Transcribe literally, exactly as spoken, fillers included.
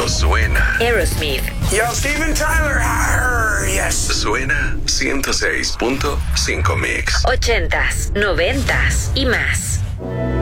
cuando suena. Aerosmith. Yo, Steven Tyler. Arr, yes. Suena ciento seis punto cinco Mix. Ochentas, noventas y más.